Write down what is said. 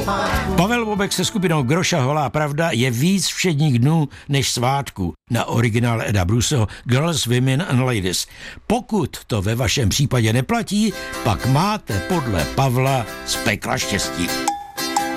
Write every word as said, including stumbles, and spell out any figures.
Pavel Bobek se skupinou Groša Holá pravda je víc všedních dnů než svátku. Na originál Eda Bruceho Girls, Women and Ladies. Pokud to ve vašem případě neplatí, pak máte podle Pavla z pekla štěstí.